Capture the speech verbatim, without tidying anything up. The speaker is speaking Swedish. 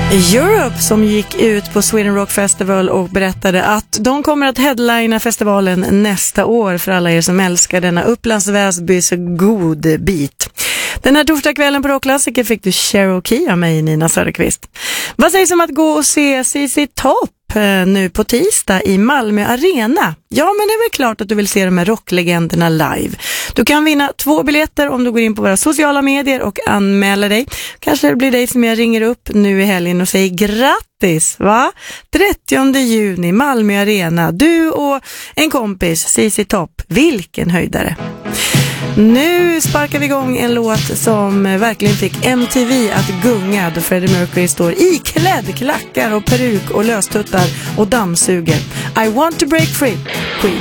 Europe som gick ut på Sweden Rock Festival och berättade att de kommer att headlina festivalen nästa år för alla er som älskar denna Upplands Väsbys god bit. Den här torsdagskvällen på Rockklassiker fick du Cherokee av mig, Nina Söderqvist. Vad sägs om att gå och se C C Top nu på tisdag i Malmö Arena? Ja, men det är väl klart att du vill se de här rocklegenderna live. Du kan vinna två biljetter om du går in på våra sociala medier och anmäler dig. Kanske det blir dig som jag ringer upp nu i helgen och säger grattis, va? trettionde juni, Malmö Arena. Du och en kompis, C C Top. Vilken höjdare! Nu sparkar vi igång en låt som verkligen fick M T V att gunga då Freddie Mercury står iklädd klackar och peruk och löstuttar och dammsuger. I want to break free. Queen.